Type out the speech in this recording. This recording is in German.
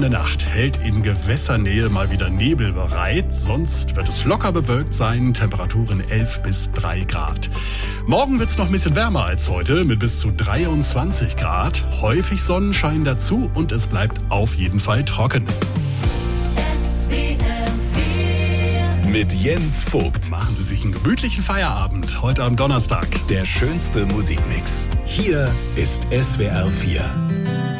kommende Nacht hält in Gewässernähe mal wieder Nebel bereit. Sonst wird es locker bewölkt sein, Temperaturen 11 bis 3 Grad. Morgen wird es noch ein bisschen wärmer als heute mit bis zu 23 Grad. Häufig Sonnenschein dazu und es bleibt auf jeden Fall trocken. Mit Jens Vogt. Machen Sie sich einen gemütlichen Feierabend heute am Donnerstag. Der schönste Musikmix. Hier ist SWR 4.